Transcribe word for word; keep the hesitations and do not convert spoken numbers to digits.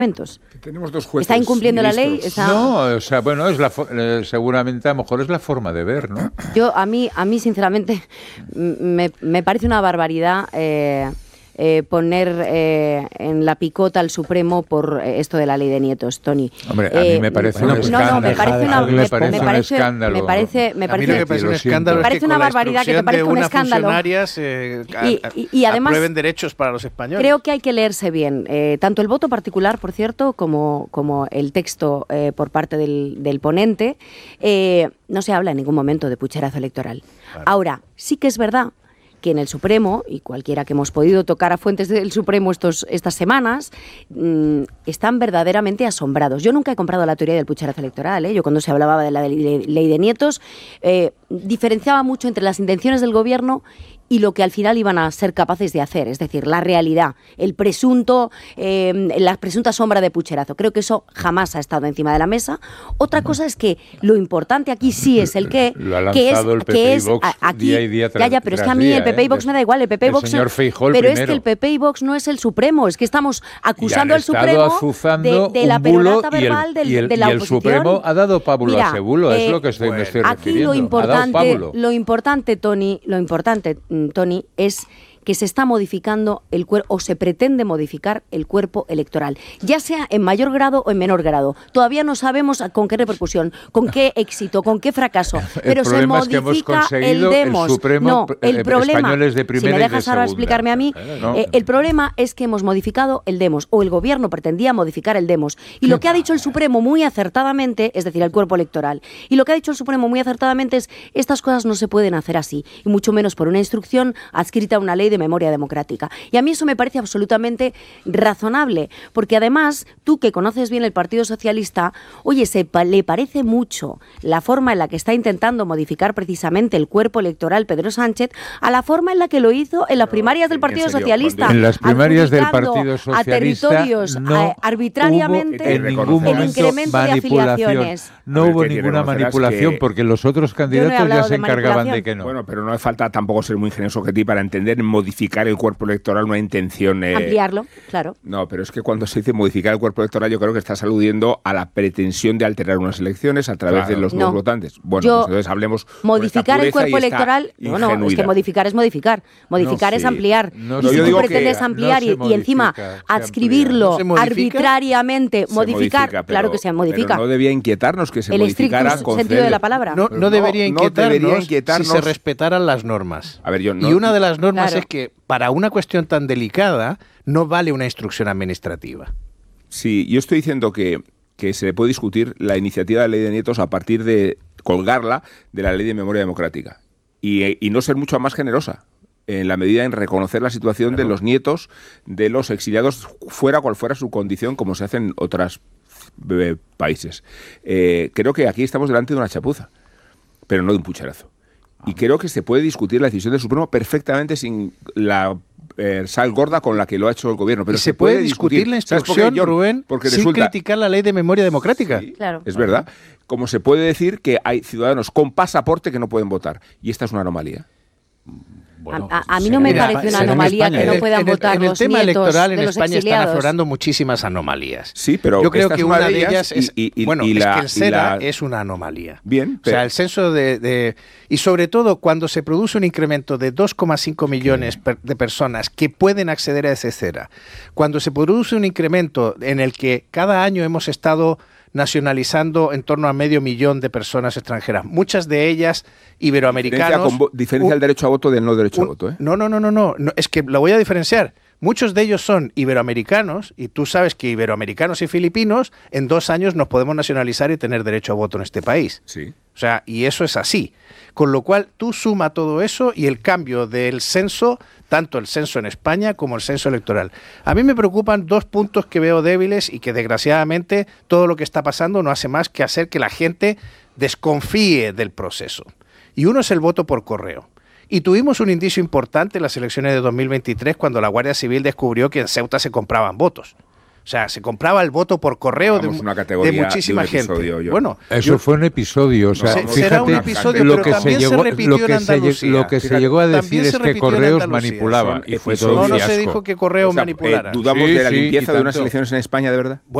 Tenemos dos jueces. ¿Está incumpliendo ministros. la ley? ¿Está... No, o sea, bueno, es la eh, seguramente a lo mejor es la forma de ver, ¿no? Yo, a mí, a mí sinceramente, me, me parece una barbaridad eh, eh, poner eh, en la picota al Supremo por esto de la ley de nietos, Tony. Hombre, a eh, mí me parece bueno, un escándalo. No, no, me parece una, me me, parece me un parece, escándalo. Me parece, me A mí parece, lo que parece un lo escándalo Me es parece que una con la barbaridad que te instrucción parezca de un unas escándalo. funcionarias eh, Y- a- y- y además- aprueben derechos para los españoles. Creo que hay que leerse bien, eh, tanto el voto particular, por cierto, como, como el texto eh, por parte del, del ponente. Eh, no se habla en ningún momento de pucherazo electoral. Claro. Ahora, sí que es verdad que en el Supremo, y cualquiera que hemos podido tocar a fuentes del Supremo estos, estas semanas, mmm, están verdaderamente asombrados. Yo nunca he comprado la teoría del pucherazo electoral, ¿eh? Yo cuando se hablaba de la ley, ley de nietos, eh, diferenciaba mucho entre las intenciones del gobierno y lo que al final iban a ser capaces de hacer, es decir, la realidad, el presunto, eh, la presunta sombra de pucherazo. Creo que eso jamás ha estado encima de la mesa. Otra cosa es que lo importante aquí sí es el qué, Lo ha que es, lanzado el P P que y es Vox a- aquí, día y día tras- ya, ya, pero es tras que a mí día, el P P y ¿eh? Vox me da igual, el P P y El Vox, señor Feijóo el pero es primero. que el P P y Vox no es el Supremo, es que estamos acusando Y han al Supremo estado azuzando de, de la un bulo perorata y el- verbal del- y el, de la y el oposición. Supremo ha dado pábulo Mira, a ese bulo, eh, es lo que estoy, me estoy Aquí refiriendo. lo Ha dado importante, pábulo. lo importante, Tony, lo importante, mm, Tony, es que se está modificando el cuerpo, o se pretende modificar el cuerpo electoral, ya sea en mayor grado o en menor grado. Todavía no sabemos con qué repercusión, con qué éxito, con qué fracaso, pero se problema es que modifica hemos conseguido el el demos. Supremo, no, el eh, problema, españoles de si primera me y de dejas ahora segunda. explicarme a mí, No. eh, el problema es que hemos modificado el demos, o el gobierno pretendía modificar el demos, y lo que ha dicho el Supremo muy acertadamente, es decir, el cuerpo electoral, y lo que ha dicho el Supremo muy acertadamente es, estas cosas no se pueden hacer así, y mucho menos por una instrucción adscrita a una ley de memoria democrática. Y a mí eso me parece absolutamente razonable, porque además, tú que conoces bien el Partido Socialista, oye, se pa- le parece mucho la forma en la que está intentando modificar precisamente el cuerpo electoral Pedro Sánchez a la forma en la que lo hizo en las primarias del en Partido serio, Socialista. En las primarias del adjudicando Partido a Socialista territorios no eh, arbitrariamente hubo en ningún el momento incremento de manipulación. afiliaciones. No A ver, hubo que hay que ninguna reconocerás manipulación que- porque los otros Yo no he candidatos ya hablado se de encargaban manipulación. de que no. Bueno, pero no hace falta tampoco ser muy ingenioso que ti para entender en modificar el cuerpo electoral una intención... eh, Ampliarlo, claro. No, pero es que cuando se dice modificar el cuerpo electoral, yo creo que estás aludiendo a la pretensión de alterar unas elecciones a través Claro. de los No. nuevos votantes. Bueno, Yo- pues entonces hablemos. con esta Modificar el pureza cuerpo y esta electoral, no, no, es que ingenuidad. modificar es modificar. Modificar No, es sí. ampliar. No, y no, si yo tú digo que pretendes no ampliar se y, y encima modifica, se adscribirlo amplía. ¿No se modifica? arbitrariamente, Se modificar, modifica, claro pero- que se modifica. Pero no debía inquietarnos que se el estricto modificara con sentido de celo. la palabra. No, Pero no debería no inquietarnos, debería inquietarnos- si se respetaran las normas. A ver, yo no- y una de las normas Claro. es que para una cuestión tan delicada no vale una instrucción administrativa. Sí, yo estoy diciendo que, que se le puede discutir la iniciativa de ley de nietos a partir de colgarla de la ley de memoria democrática y, y no ser mucho más generosa en la medida en reconocer la situación de los nietos de los exiliados, fuera cual fuera su condición, como se hace en otros eh, países. Eh, creo que aquí estamos delante de una chapuza, pero no de un pucherazo. Y creo que se puede discutir la decisión del Supremo perfectamente sin la eh, sal gorda con la que lo ha hecho el gobierno. Pero y se puede discutir la ¿Sabes por qué, instrucción, John? Rubén, Porque sin resulta, criticar la ley de memoria democrática. Sí, Claro. es verdad. Como se puede decir que hay ciudadanos con pasaporte que no pueden votar. Y esta es una anomalía. A, a- a mí no me Mira, parece una será en anomalía España. que no En el- puedan en el- votar en el los tema nietos electoral en de los España están exiliados. aflorando muchísimas anomalías. Sí, pero yo creo esta que es una una de de ellas ellas es, y- y- bueno, y es la- que el y SEDA la- es una anomalía. Bien, O sea, pero- el censo de, de- y sobre todo cuando se produce un incremento de dos coma cinco millones per- de personas que pueden acceder a ese SEDA, cuando se produce un incremento en el que cada año hemos estado nacionalizando en torno a medio millón de personas extranjeras, muchas de ellas Diferencia, iberoamericanos. con vo- diferencia un- el derecho a voto del no derecho un- a voto. ¿eh? No, no, no, no, no, no, es que lo voy a diferenciar. Muchos de ellos son iberoamericanos y tú sabes que iberoamericanos y filipinos en dos años nos podemos nacionalizar y tener derecho a voto en este país. Sí. O sea, y eso es así. Con lo cual, tú suma todo eso y el cambio del censo, tanto el censo en España como el censo electoral. A mí me preocupan dos puntos que veo débiles y que desgraciadamente todo lo que está pasando no hace más que hacer que la gente desconfíe del proceso. Y uno es el voto por correo. Y tuvimos un indicio importante en las elecciones de dos mil veintitrés cuando la Guardia Civil descubrió que en Ceuta se compraban votos. O sea, se compraba el voto por correo de, Vamos, una categoría de muchísima de un episodio, gente. yo. Bueno, Eso yo- fue un episodio, o sea, Se- fíjate, será un episodio, lo pero que también se se llegó, repitió lo que en se, lle- Andalucía. lo que se Fíjate, llegó a también decir se es que repitió en Correos Andalucía. manipulaba Son y fue episodios. todo no, un no fiasco. se dijo que Correo O sea, manipulara. eh, ¿Dudamos Sí, de la sí, limpieza y de unas tanto. elecciones en España, de verdad?